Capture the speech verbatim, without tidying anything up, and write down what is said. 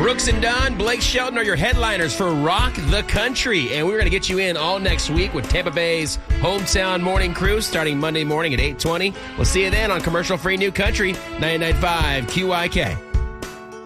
Brooks and Dunn, Blake Shelton are your headliners for Rock the Country. And we're going to get you in all next week with Tampa Bay's Hometown Morning Crew starting Monday morning at eight twenty. We'll see you then on commercial-free New Country, ninety-nine point five Q I K.